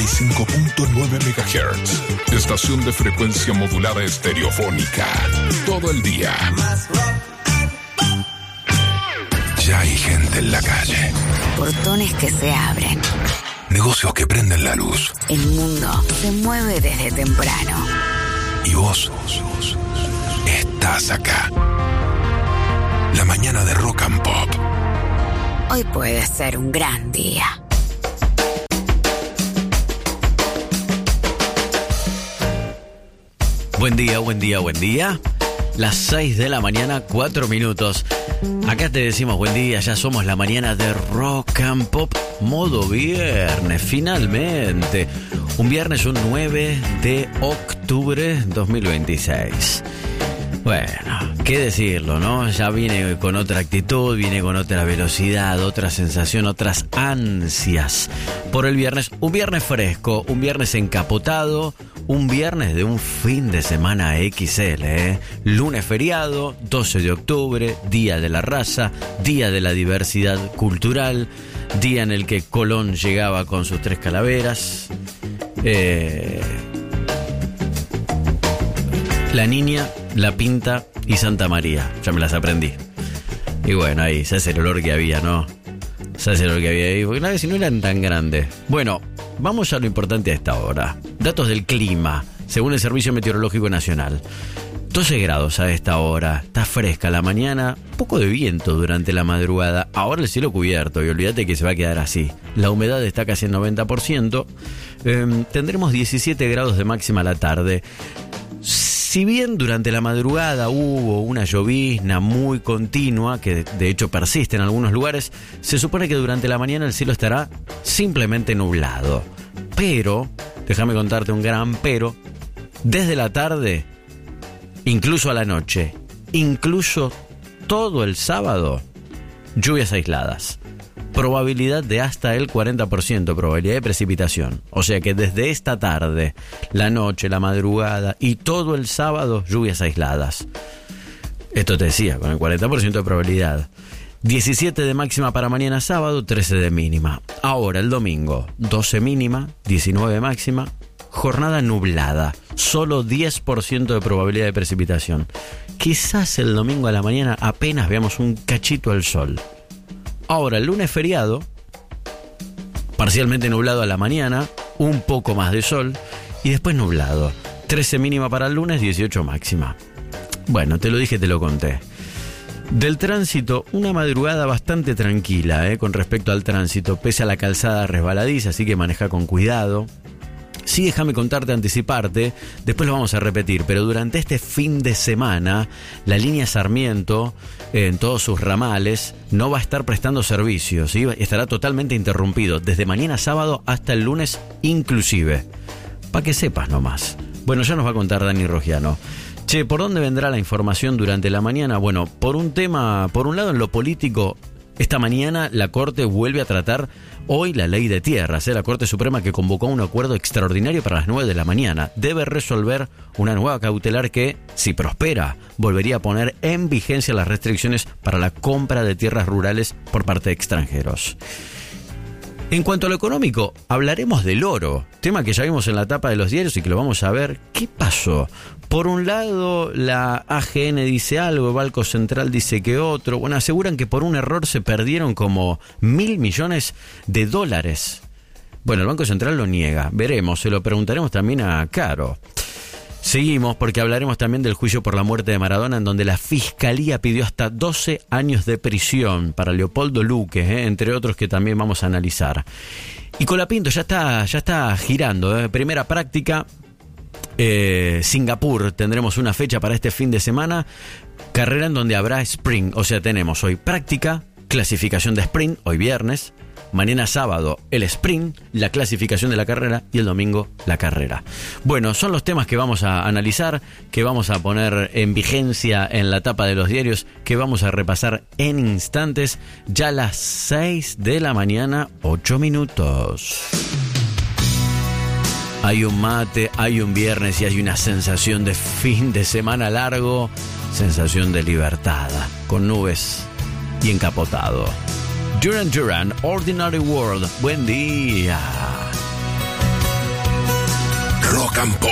95.9 MHz. Estación de frecuencia modulada estereofónica. Todo el día. Ya hay gente en la calle. Portones que se abren. Negocios que prenden la luz. El mundo se mueve desde temprano. Y vos estás acá. La mañana de Rock and Pop. Hoy puede ser un gran día. Buen día, buen día, buen día. Las 6 de la mañana, 4 minutos. Acá te decimos buen día, ya somos la mañana de Rock and Pop, modo viernes, finalmente. Un viernes, un 9 de octubre 2026. Bueno, qué decirlo, ¿no? Ya viene con otra actitud, viene con otra velocidad, otra sensación, otras ansias por el viernes. Un viernes fresco, un viernes encapotado, un viernes de un fin de semana XL, ¿eh? Lunes feriado, 12 de octubre, Día de la Raza, Día de la Diversidad Cultural, día en el que Colón llegaba con sus 3 calaveras. La Niña, La Pinta y Santa María. Ya me las aprendí. Y bueno, ahí se hace el olor que había, ¿no? Se hace el olor que había ahí, porque una vez si no eran tan grandes. Bueno, vamos a lo importante a esta hora. Datos del clima, según el Servicio Meteorológico Nacional. 12 grados a esta hora, está fresca la mañana, poco de viento durante la madrugada, ahora el cielo cubierto y olvídate que se va a quedar así. La humedad está casi en 90%, tendremos 17 grados de máxima a la tarde. Si bien durante la madrugada hubo una llovizna muy continua, que de hecho persiste en algunos lugares, se supone que durante la mañana el cielo estará simplemente nublado. Pero, déjame contarte un gran pero, desde la tarde, incluso a la noche, incluso todo el sábado, lluvias aisladas. Probabilidad de hasta el 40%, probabilidad de precipitación. O sea que desde esta tarde, la noche, la madrugada y todo el sábado, lluvias aisladas. Esto te decía, con el 40% de probabilidad. 17 de máxima para mañana sábado, 13 de mínima. Ahora el domingo, 12 mínima, 19 máxima, jornada nublada. Solo 10% de probabilidad de precipitación. Quizás el domingo a la mañana apenas veamos un cachito al sol. Ahora, el lunes feriado, parcialmente nublado a la mañana, un poco más de sol y después nublado. 13 mínima para el lunes, 18 máxima. Bueno, te lo dije, te lo conté. Del tránsito, una madrugada bastante tranquila, con respecto al tránsito, pese a la calzada resbaladiza, así que maneja con cuidado. Sí, déjame contarte, anticiparte, después lo vamos a repetir, pero durante este fin de semana, la línea Sarmiento, en todos sus ramales, no va a estar prestando servicios, ¿sí? Estará totalmente interrumpido, desde mañana sábado hasta el lunes inclusive. Para que sepas nomás. Bueno, ya nos va a contar Dani Rogiano. Che, ¿por dónde vendrá la información durante la mañana? Bueno, por un lado en lo político, esta mañana la Corte vuelve a tratar hoy la ley de tierras, la Corte Suprema, que convocó un acuerdo extraordinario para las 9 de la mañana. Debe resolver una nueva cautelar que, si prospera, volvería a poner en vigencia las restricciones para la compra de tierras rurales por parte de extranjeros. En cuanto a lo económico, hablaremos del oro, tema que ya vimos en la tapa de los diarios y que lo vamos a ver. ¿Qué pasó? Por un lado, la AGN dice algo, el Banco Central dice que otro. Bueno, aseguran que por un error se perdieron como 1.000 millones de dólares. Bueno, el Banco Central lo niega. Veremos, se lo preguntaremos también a Caro. Seguimos porque hablaremos también del juicio por la muerte de Maradona, en donde la Fiscalía pidió hasta 12 años de prisión para Leopoldo Luque, entre otros que también vamos a analizar. Y Colapinto ya está girando, primera práctica, Singapur, tendremos una fecha para este fin de semana, carrera en donde habrá sprint, o sea, tenemos hoy práctica, clasificación de sprint, hoy viernes, mañana sábado el sprint, la clasificación de la carrera y el domingo la carrera. Bueno, son los temas que vamos a analizar, que vamos a poner en vigencia en la tapa de los diarios, que vamos a repasar en instantes, ya a las 6 de la mañana, 8 minutos. Hay un mate, hay un viernes y hay una sensación de fin de semana largo, sensación de libertad, con nubes y encapotado. Duran Duran, Ordinary World, buen día. campo.